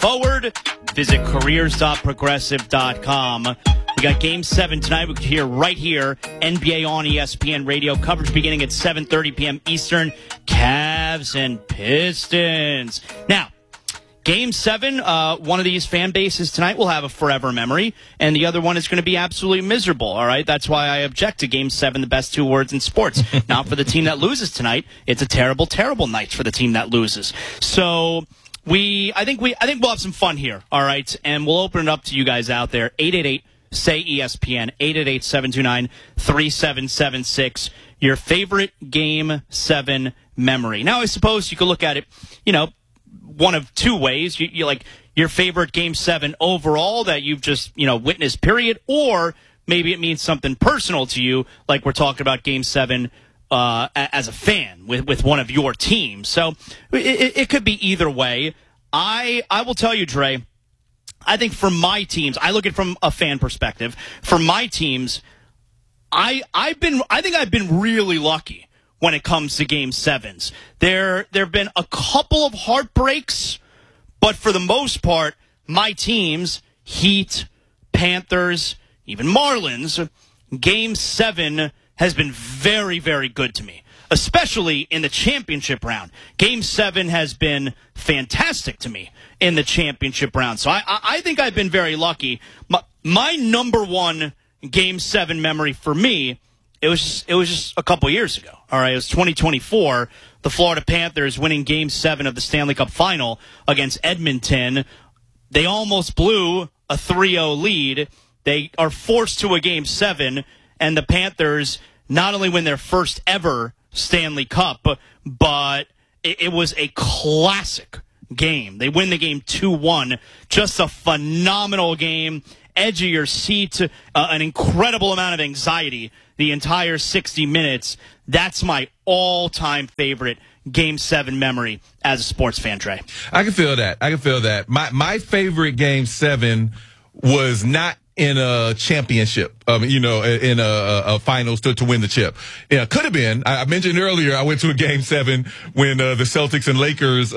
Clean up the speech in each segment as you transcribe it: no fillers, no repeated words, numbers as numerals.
forward, visit careers.progressive.com. We got Game 7 tonight. We can hear right here, NBA on ESPN Radio. Coverage beginning at 7:30 p.m. Eastern. Cavs and Pistons. Now, Game 7, one of these fan bases tonight will have a forever memory, and the other one is going to be absolutely miserable, all right? That's why I object to Game 7, the best two words in sports. Not for the team that loses tonight. It's a terrible, terrible night for the team that loses. So I think we'll have some fun here, all right? And we'll open it up to you guys out there. 888-SAY-ESPN, 888-729-3776. Your favorite Game 7 memory. Now, I suppose you could look at it, one of two ways. You like your favorite Game 7 overall that you've just, witnessed, period, or maybe it means something personal to you, like we're talking about Game 7 as a fan with one of your teams. So it could be either way. I will tell you, Dre, I think for my teams, I look at it from a fan perspective. For my teams, I think I've been really lucky when it comes to Game 7s. There have been a couple of heartbreaks, but for the most part, my teams, Heat, Panthers, even Marlins, Game 7 has been very, very good to me, especially in the championship round. Game 7 has been fantastic to me in the championship round. So I think I've been very lucky. My number one Game 7 memory for me, it was just a couple years ago. All right, it was 2024. The Florida Panthers winning Game 7 of the Stanley Cup Final against Edmonton. They almost blew a 3-0 lead. They are forced to a Game 7, and the Panthers not only win their first ever Stanley Cup, but it was a classic game. They win the game 2-1. Just a phenomenal game. Edge of your seat, an incredible amount of anxiety the entire 60 minutes. That's my all-time favorite Game 7 memory as a sports fan, Trey. I can feel that. My favorite Game 7 was not in a championship, in a finals to win the chip. Yeah, could have been. I mentioned earlier, I went to a Game 7 when the Celtics and Lakers,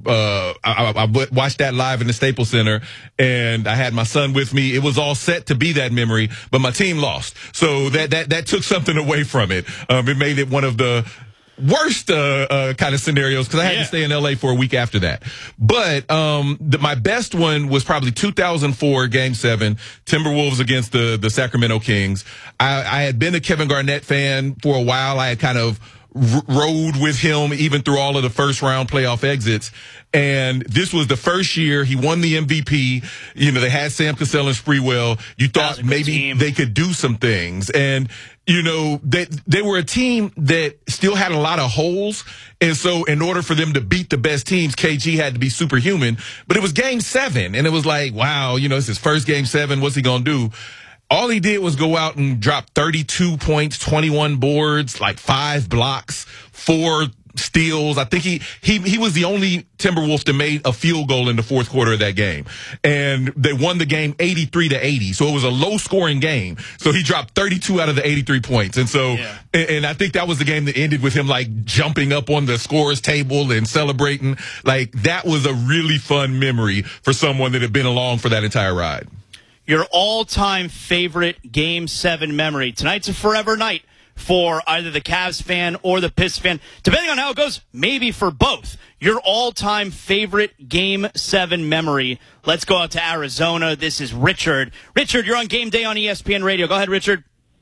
I watched that live in the Staples Center, and I had my son with me. It was all set to be that memory, but my team lost. So that took something away from it. It made it one of the worst kind of scenarios because I had to stay in LA for a week after that. But my best one was probably 2004 Game 7, Timberwolves against the Sacramento Kings. I had been a Kevin Garnett fan for a while. I had kind of rode with him even through all of the first round playoff exits. And this was the first year he won the MVP. They had Sam Cassell and Sprewell. You thought maybe they could do some things. And they were a team that still had a lot of holes. And so in order for them to beat the best teams, KG had to be superhuman. But it was Game 7. And it was like, wow, it's his first Game 7. What's he going to do? All he did was go out and drop 32 points, 21 boards, like 5 blocks, 4 steals. I think he was the only Timberwolf that made a field goal in the fourth quarter of that game. And they won the game 83-80. So it was a low scoring game. So he dropped 32 out of the 83 points. And so, and I think that was the game that ended with him like jumping up on the scorer's table and celebrating. Like that was a really fun memory for someone that had been along for that entire ride. Your all-time favorite Game 7 memory. Tonight's a forever night for either the Cavs fan or the Pistons fan. Depending on how it goes, maybe for both. Your all-time favorite Game 7 memory. Let's go out to Arizona. This is Richard. Richard, you're on Game Day on ESPN Radio. Go ahead, Richard.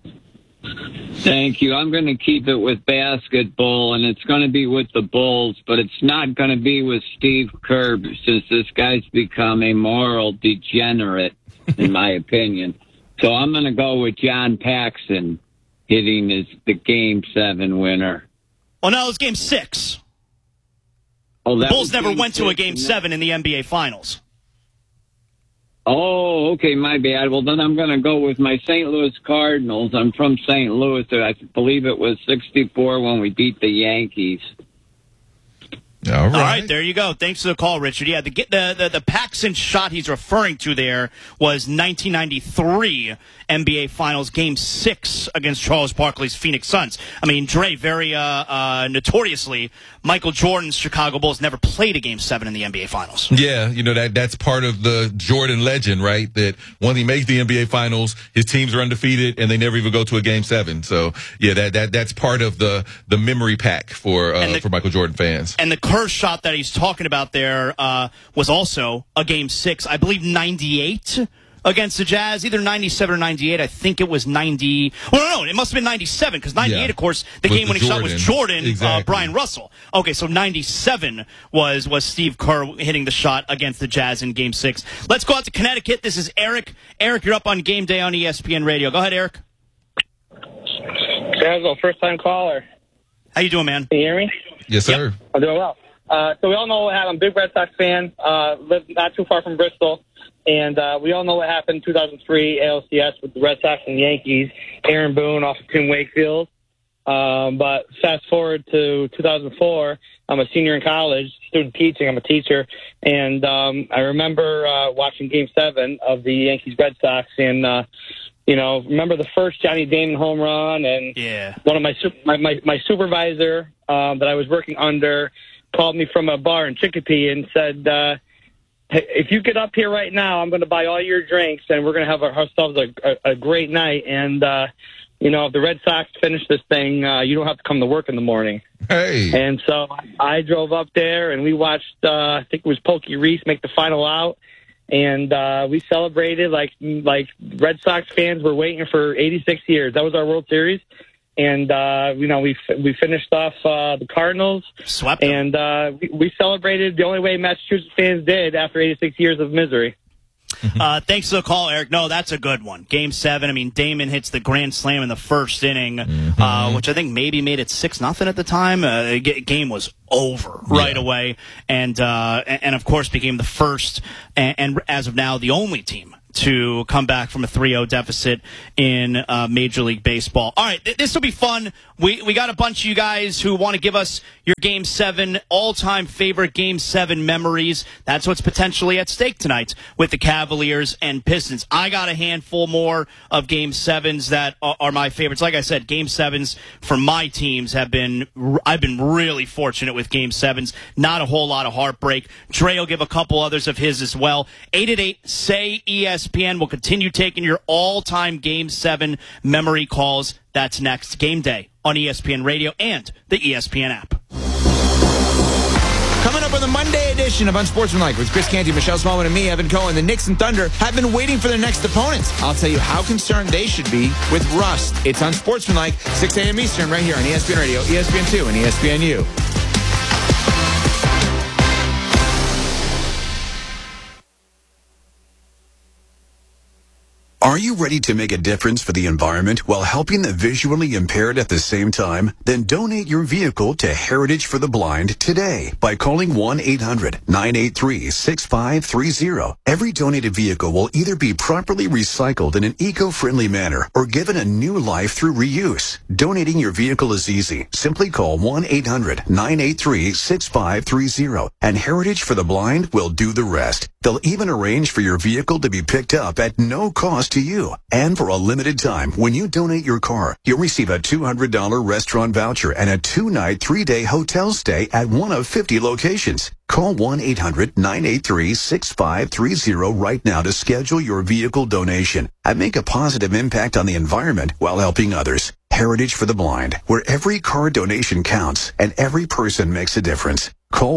Thank you. I'm going to keep it with basketball, and it's going to be with the Bulls, but it's not going to be with Steve Kerr since this guy's become a moral degenerate, in my opinion. So I'm going to go with John Paxson hitting the Game 7 winner. Well, no, it was Game 6. Oh, the Bulls never went to a Game 7 in the NBA Finals. Oh, okay, my bad. Well, then I'm going to go with my St. Louis Cardinals. I'm from St. Louis. I believe it was 64 when we beat the Yankees. All right, there you go. Thanks for the call, Richard. Yeah, the Paxson shot he's referring to there was 1993 NBA Finals Game 6 against Charles Barkley's Phoenix Suns. I mean, Dre, very notoriously, Michael Jordan's Chicago Bulls never played a Game 7 in the NBA Finals. Yeah, that's part of the Jordan legend, right? That when he makes the NBA Finals, his teams are undefeated and they never even go to a Game 7. So, yeah, that's part of the memory pack for Michael Jordan fans. And the Kerr shot that he's talking about there was also a Game 6, I believe 98 against the Jazz, either 97 or 98. I think it was 90. Well, no, it must have been 97 because 98, of course, the game-winning shot was Jordan, exactly. Brian Russell. Okay, so 97 was Steve Kerr hitting the shot against the Jazz in Game 6. Let's go out to Connecticut. This is Eric. Eric, you're up on Game Day on ESPN Radio. Go ahead, Eric. Jazzo, first-time caller. How you doing, man? Can you hear me? Yes, sir. Yep. I'm doing well. So we all know what happened. I'm a big Red Sox fan. Live not too far from Bristol. And we all know what happened in 2003 ALCS with the Red Sox and Yankees. Aaron Boone off of Tim Wakefield. But fast forward to 2004, I'm a senior in college, student teaching. I'm a teacher. And I remember watching Game 7 of the Yankees-Red Sox. And, remember the first Johnny Damon home run. And one of my supervisor that I was working under called me from a bar in Chicopee and said, if you get up here right now, I'm going to buy all your drinks, and we're going to have ourselves a great night. And, if the Red Sox finish this thing, you don't have to come to work in the morning. Hey. And so I drove up there, and we watched, I think it was Pokey Reese make the final out. And we celebrated like Red Sox fans were waiting for 86 years. That was our World Series. And, we finished off the Cardinals. Swept them. And we celebrated the only way Massachusetts fans did after 86 years of misery. Thanks for the call, Eric. No, that's a good one. Game 7. I mean, Damon hits the grand slam in the first inning, which I think maybe made it 6-0 at the time. The game was over right away. And of course, became the first and as of now, the only team to come back from a 3-0 deficit in Major League Baseball. All right, this will be fun. We got a bunch of you guys who want to give us your Game 7 all-time favorite Game 7 memories. That's what's potentially at stake tonight with the Cavaliers and Pistons. I got a handful more of Game 7s that are my favorites. Like I said, Game 7s for my teams I've been really fortunate with Game 7s. Not a whole lot of heartbreak. Dre will give a couple others of his as well. 888-SAY-ESPN will continue taking your all-time Game 7 memory calls. That's next. Game Day on ESPN Radio and the ESPN app. Coming up on the Monday edition of Unsportsmanlike with Chris Canty, Michelle Smallman, and me, Evan Cohen, the Knicks and Thunder have been waiting for their next opponents. I'll tell you how concerned they should be with rust. It's Unsportsmanlike, 6 a.m. Eastern, right here on ESPN Radio, ESPN2, and ESPNU. Are you ready to make a difference for the environment while helping the visually impaired at the same time? Then donate your vehicle to Heritage for the Blind today by calling 1-800-983-6530. Every donated vehicle will either be properly recycled in an eco-friendly manner or given a new life through reuse. Donating your vehicle is easy. Simply call 1-800-983-6530 and Heritage for the Blind will do the rest. They'll even arrange for your vehicle to be picked up at no cost to you. And for a limited time, when you donate your car, you'll receive a $200 restaurant voucher and a 2-night, 3-day hotel stay at one of 50 locations. Call 1-800-983-6530 right now to schedule your vehicle donation and make a positive impact on the environment while helping others. Heritage for the Blind, where every car donation counts and every person makes a difference. Call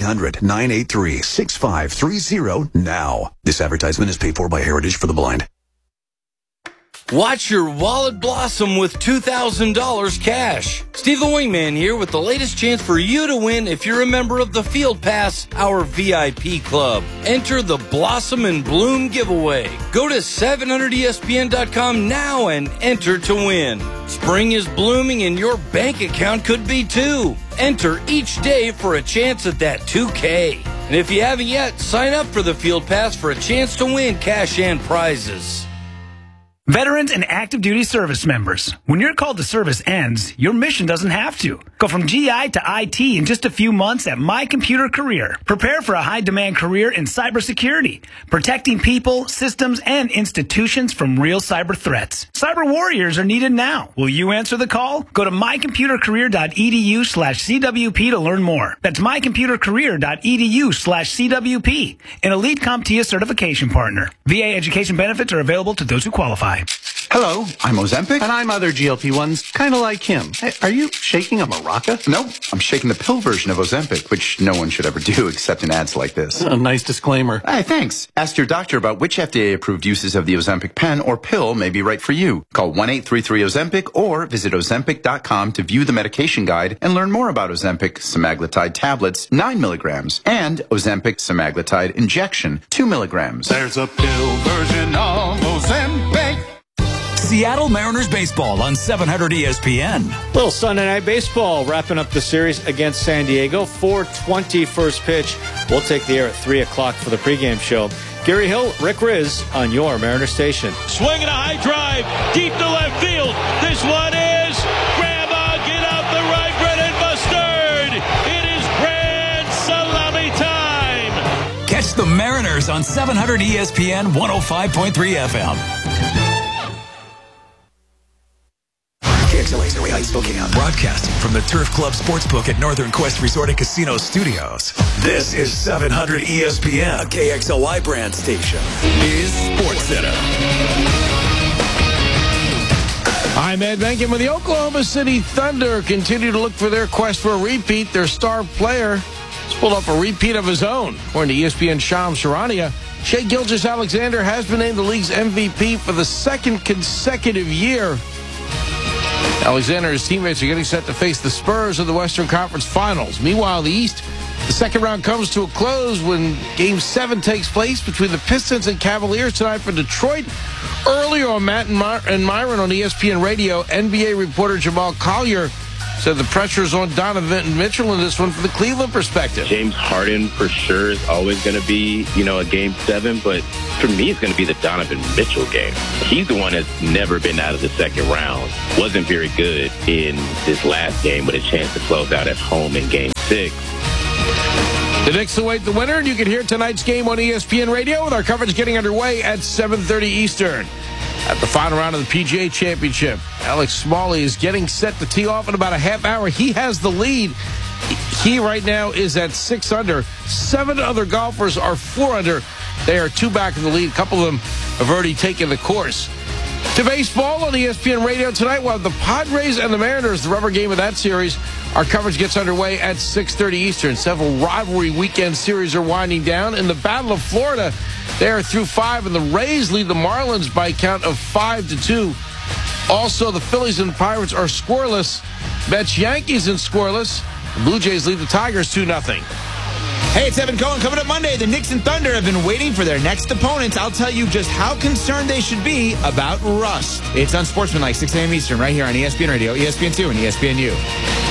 1-800-983-6530 now. This advertisement is paid for by Heritage for the Blind. Watch your wallet blossom with $2,000 cash. Steve the Wingman here with the latest chance for you to win if you're a member of the Field Pass, our VIP club. Enter the Blossom and Bloom giveaway. Go to 700ESPN.com now and enter to win. Spring is blooming and your bank account could be too. Enter each day for a chance at that $2K. And if you haven't yet, sign up for the Field Pass for a chance to win cash and prizes. Veterans and active duty service members, when your call to service ends, your mission doesn't have to. Go from GI to IT in just a few months at My Computer Career. Prepare for a high-demand career in cybersecurity, protecting people, systems, and institutions from real cyber threats. Cyber warriors are needed now. Will you answer the call? Go to mycomputercareer.edu/CWP to learn more. That's mycomputercareer.edu/CWP, an Elite CompTIA certification partner. VA education benefits are available to those who qualify. Hello, I'm Ozempic. And I'm other GLP-1s, kind of like him. Hey, are you shaking a maraca? No, I'm shaking the pill version of Ozempic, which no one should ever do except in ads like this. A nice disclaimer. Hey, thanks. Ask your doctor about which FDA-approved uses of the Ozempic pen or pill may be right for you. Call 1-833-OZEMPIC or visit Ozempic.com to view the medication guide and learn more about Ozempic semaglutide tablets, 9 milligrams, and Ozempic semaglutide injection, 2 milligrams. There's a pill version of Ozempic. Seattle Mariners baseball on 700 ESPN. Little Sunday night baseball wrapping up the series against San Diego. 4:20 first pitch. We'll take the air at 3 o'clock for the pregame show. Gary Hill, Rick Riz on your Mariner station. Swinging a high drive deep to left field. This one is Grandma, get out the right, Brennan Mustard. It is grand salami time. Catch the Mariners on 700 ESPN 105.3 FM. KXLA's Erie Heights, Spokane. Broadcasting from the Turf Club Sportsbook at Northern Quest Resort and Casino Studios. This is 700 ESPN, a KXLY brand station. Is Sports Center. I'm Ed Benkin with the Oklahoma City Thunder. Continue to look for their quest for a repeat. Their star player has pulled off a repeat of his own. According to ESPN Shams Charania, Shai Gilgeous-Alexander has been named the league's MVP for the second consecutive year. Alexander and his teammates are getting set to face the Spurs in the Western Conference Finals. Meanwhile, in the East, the second round comes to a close when Game 7 takes place between the Pistons and Cavaliers tonight for Detroit. Earlier on Matt and Myron on ESPN Radio, NBA reporter Jamal Collier said the pressure is on Donovan Mitchell in this one from the Cleveland perspective. James Harden for sure is always going to be, a Game 7, but for me it's going to be the Donovan Mitchell game. He's the one that's never been out of the second round. Wasn't very good in this last game with a chance to close out at home in Game 6. The Knicks await the winner, and you can hear tonight's game on ESPN Radio with our coverage getting underway at 7:30 Eastern. At the final round of the PGA Championship, Alex Smalley is getting set to tee off in about a half hour. He has the lead. He right now is at 6 under. 7 other golfers are 4 under. They are 2 back in the lead. A couple of them have already taken the course. To baseball on ESPN Radio tonight, we'll have the Padres and the Mariners, the rubber game of that series. Our coverage gets underway at 6:30 Eastern. Several rivalry weekend series are winding down. In the Battle of Florida, they are through 5, and the Rays lead the Marlins by a count of 5-2. Also, the Phillies and the Pirates are scoreless. Mets, Yankees and scoreless. The Blue Jays lead the Tigers 2-0. Hey, it's Evan Cohen. Coming up Monday, the Knicks and Thunder have been waiting for their next opponents. I'll tell you just how concerned they should be about rust. It's Unsportsmanlike, 6 a.m. Eastern, right here on ESPN Radio, ESPN2, and ESPNU.